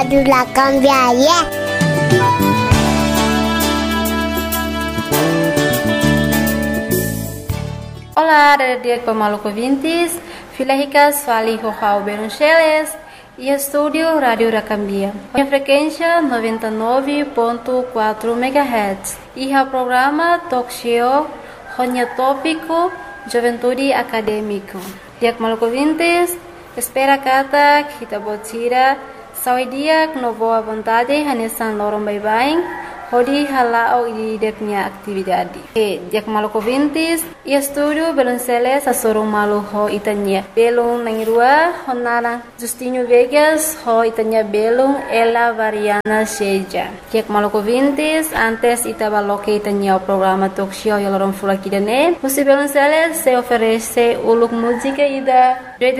Dula cambiaria. Olá, dia Pamaluco Vintes, Filahicas Fali Rohau Beruncheles e Estúdio Rádio Racambia. A frequência 99.4 MHz e o programa Talk Show Ronya Tópico Juventude Acadêmico. Dia Pamaluco Vintes, espera kata kita botira saudia no boa vontade hanesan lorong bye-bye. Hodi halao di deknya aktividade. Dia Pamaluco Vintes e estúdio Belonceles a sorong malu ho itanya. Belong nangrua honara Justinho Vegas ho itanya belong ela variana seja. Dia Pamaluco Vintes antes itabaloke itanya o programa talk show yalorong fulakidane. Musi Belonceles se oferece uluk música ida